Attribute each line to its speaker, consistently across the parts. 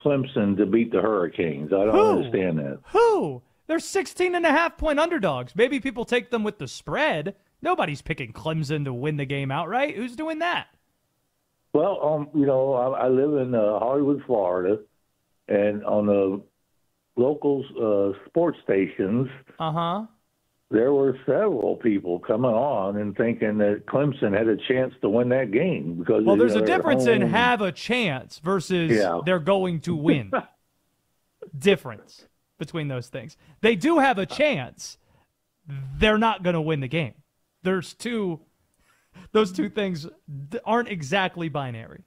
Speaker 1: Clemson to beat the Hurricanes. I don't understand that.
Speaker 2: Who? They're 16.5-point underdogs. Maybe people take them with the spread. Nobody's picking Clemson to win the game outright. Who's doing that?
Speaker 1: Well, I live in Hollywood, Florida, and on the local sports stations, there were several people coming on and thinking that Clemson had a chance to win that game because
Speaker 2: there's a difference in have a chance versus they're going to win. Difference between those things. They do have a chance. They're not going to win the game. Those two things aren't exactly binary.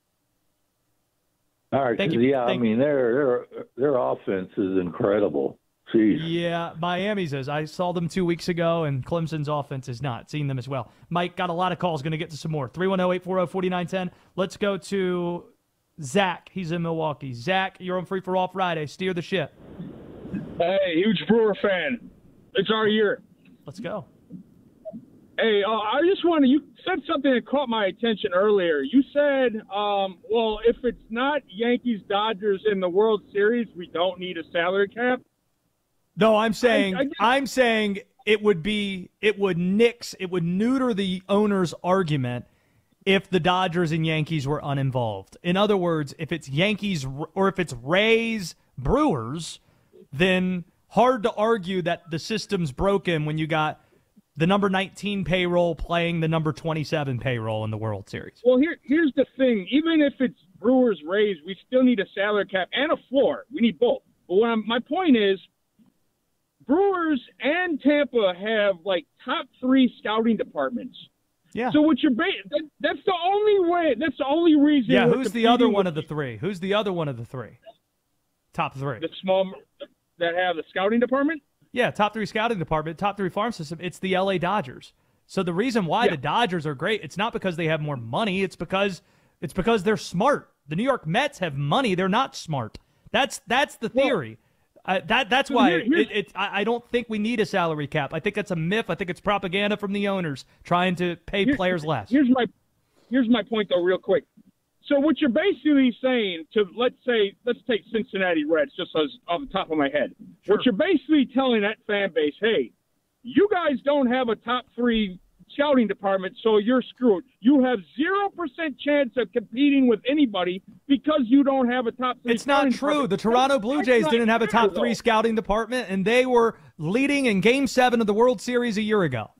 Speaker 1: All right. Their offense is incredible. Jeez.
Speaker 2: Yeah, Miami says, I saw them 2 weeks ago, and Clemson's offense is not. Seen them as well. Mike, got a lot of calls. Going to get to some more. 310-840-4910. Let's go to Zach. He's in Milwaukee. Zach, you're on Free for All Friday. Steer the ship.
Speaker 3: Hey, huge Brewer fan. It's our year.
Speaker 2: Let's go.
Speaker 3: Hey, I just wanted, you said something that caught my attention earlier. You said, if it's not Yankees-Dodgers in the World Series, we don't need a salary cap.
Speaker 2: No, I'm saying it would neuter the owner's argument if the Dodgers and Yankees were uninvolved. In other words, if it's Yankees or if it's Rays, Brewers, then hard to argue that the system's broken when you got the number 19 payroll playing the number 27 payroll in the World Series.
Speaker 3: Well, here's the thing. Even if it's Brewers, Rays, we still need a salary cap and a floor. We need both. But my point is, Brewers and Tampa have like top 3 scouting departments.
Speaker 2: Yeah.
Speaker 3: So what you're that's the only way. That's the only reason.
Speaker 2: Yeah. Who's the other one of the 3? Who's the other one of the 3? Top 3.
Speaker 3: The small that have the scouting department.
Speaker 2: Yeah, top 3 scouting department, top 3 farm system. It's the LA Dodgers. So the reason why the Dodgers are great, it's not because they have more money. It's because they're smart. The New York Mets have money. They're not smart. That's the theory. That's why I don't think we need a salary cap. I think that's a myth. I think it's propaganda from the owners trying to pay players less.
Speaker 3: Here's my point, though, real quick. So what you're basically saying to, let's take Cincinnati Reds, just off the top of my head. Sure. What you're basically telling that fan base, hey, you guys don't have a top 3 scouting department, so you're screwed. You have 0% chance of competing with anybody because you don't have a top 3.
Speaker 2: It's not true. The Toronto Blue Jays didn't have a top 3 scouting department, and they were leading in Game 7 of the World Series a year ago.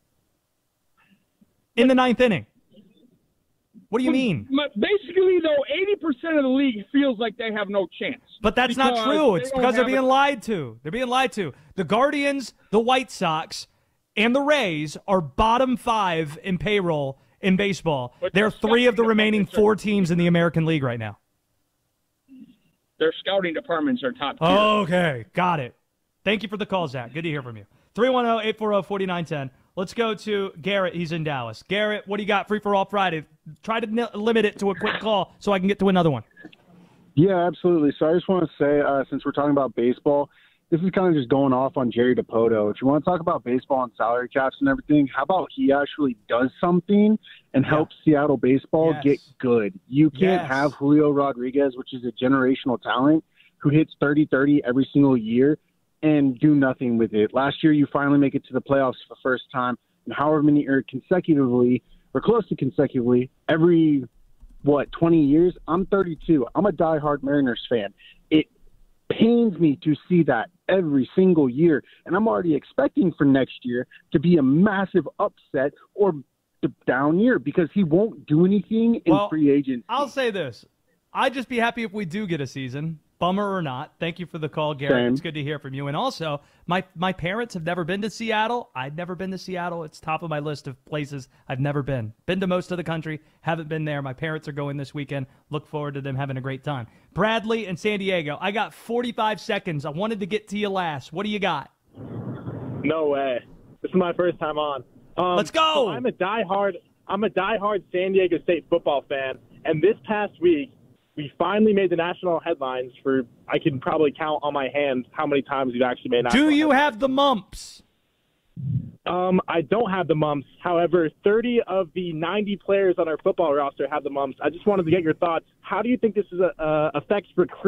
Speaker 2: In the 9th inning. What do you mean?
Speaker 3: Basically, though, 80% of the league feels like they have no chance.
Speaker 2: But that's not true. It's because they're being lied to. They're being lied to. The Guardians, the White Sox, and the Rays are bottom 5 in payroll in baseball. They're 3 of the remaining 4 teams in the American League right now.
Speaker 3: Their scouting departments are top tier.
Speaker 2: Okay, got it. Thank you for the call, Zach. Good to hear from you. 310-840-4910. Let's go to Garrett. He's in Dallas. Garrett, what do you got? Free for All Friday. Try to limit it to a quick call so I can get to another one.
Speaker 4: Yeah, absolutely. So I just want to say, since we're talking about baseball, this is kind of just going off on Jerry Dipoto. If you want to talk about baseball and salary caps and everything, how about he actually does something and helps Seattle baseball get good? You can't have Julio Rodriguez, which is a generational talent, who hits 30-30 every single year and do nothing with it. Last year, you finally make it to the playoffs for the first time, and however many consecutively or close to consecutively every 20 years. I'm 32. I'm a diehard Mariners fan. It pains me to see that every single year, and I'm already expecting for next year to be a massive upset or down year because he won't do anything in free agency.
Speaker 2: I'll say this. I'd just be happy if we do get a season. Bummer or not. Thank you for the call, Garrett.
Speaker 4: Same.
Speaker 2: It's good to hear from you. And also, my parents have never been to Seattle. I've never been to Seattle. It's top of my list of places I've never been. Been to most of the country. Haven't been there. My parents are going this weekend. Look forward to them having a great time. Bradley and San Diego. I got 45 seconds. I wanted to get to you last. What do you got?
Speaker 5: No way. This is my first time on.
Speaker 2: Let's go.
Speaker 5: So I'm a diehard San Diego State football fan, and this past week, we finally made the national headlines for, I can probably count on my hand how many times we've actually made national
Speaker 2: Do you
Speaker 5: headlines.
Speaker 2: have the mumps?
Speaker 5: I don't have the mumps. However, 30 of the 90 players on our football roster have the mumps. I just wanted to get your thoughts. How do you think this affects recruiting?